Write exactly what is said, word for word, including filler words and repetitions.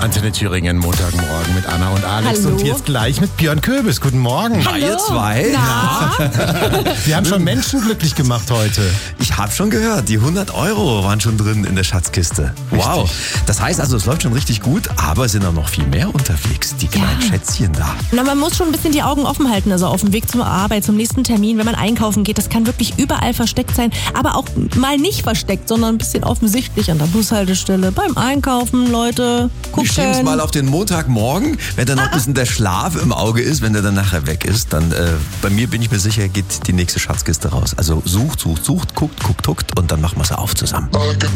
Antenne Thüringen, Montagmorgen mit Anna und Alex. Hallo. Und jetzt gleich mit Björn Köbis. Guten Morgen. Hallo. Ihr zwei? Na? Wir haben schon Menschen glücklich gemacht heute. Ich habe schon gehört, die hundert Euro waren schon drin in der Schatzkiste. Wow. Richtig. Das heißt also, es läuft schon richtig gut, aber es sind auch noch viel mehr unterwegs. Die kleinen Ja. Schätzchen da. Na, man muss schon ein bisschen die Augen offen halten, also auf dem Weg zur Arbeit, zum nächsten Termin, wenn man einkaufen geht. Das kann wirklich überall versteckt sein, aber auch mal nicht versteckt, sondern ein bisschen offensichtlich an der Bushaltestelle, beim Einkaufen, Leute, Wir schieben es gucken. mal auf den Montagmorgen, wenn da noch ein bisschen der Schlaf im Auge ist, wenn der dann nachher weg ist, dann äh, bei mir bin ich mir sicher, geht die nächste Schatzkiste raus. Also sucht, sucht, sucht, guckt, guckt, guckt und dann machen wir sie auf zusammen.